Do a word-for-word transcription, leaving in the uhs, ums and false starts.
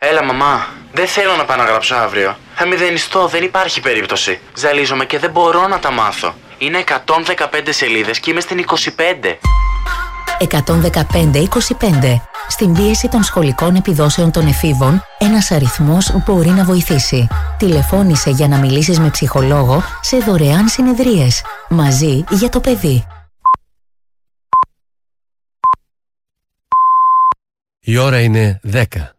Έλα, μαμά. Δεν θέλω να πάω να γράψω αύριο. Θα μηδενιστώ, δεν υπάρχει περίπτωση. Ζαλίζομαι και δεν μπορώ να τα μάθω. Είναι εκατόν δεκαπέντε σελίδες και είμαι στην είκοσι πέντε. εκατόν δεκαπέντε είκοσι πέντε. Στην πίεση των σχολικών επιδόσεων των εφήβων, ένας αριθμός μπορεί να βοηθήσει. Τηλεφώνησε για να μιλήσεις με ψυχολόγο σε δωρεάν συνεδρίες. Μαζί για το παιδί. Η ώρα είναι δέκα.